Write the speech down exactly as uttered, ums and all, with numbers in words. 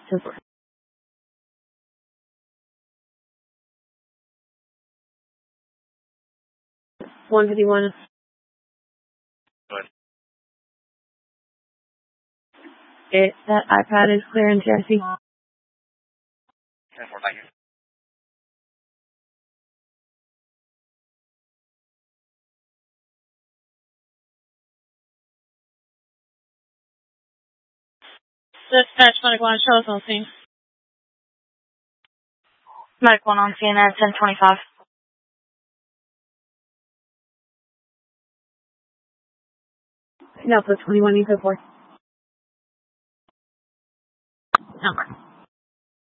Super. one fifty-one. Good. It, that iPad is clear in T R C. ten four, thank you. Dispatch Medic one, show us on scene. Medic one on scene at ten twenty-five. No, put twenty-one, you go for. Number.